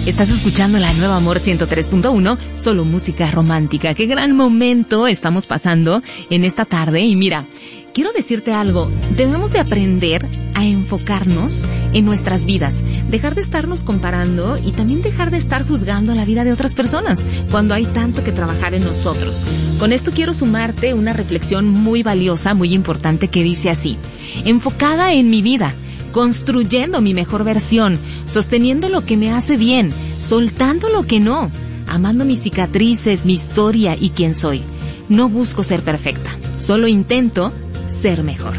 Estás escuchando la Nueva Amor 103.1, solo música romántica. Qué gran momento estamos pasando en esta tarde. Y mira, quiero decirte algo. Debemos de aprender a enfocarnos en nuestras vidas. Dejar de estarnos comparando y también dejar de estar juzgando la vida de otras personas cuando hay tanto que trabajar en nosotros. Con esto quiero sumarte una reflexión muy valiosa, muy importante que dice así: enfocada en mi vida, construyendo mi mejor versión, sosteniendo lo que me hace bien, soltando lo que no, amando mis cicatrices, mi historia y quién soy. No busco ser perfecta, solo intento ser mejor.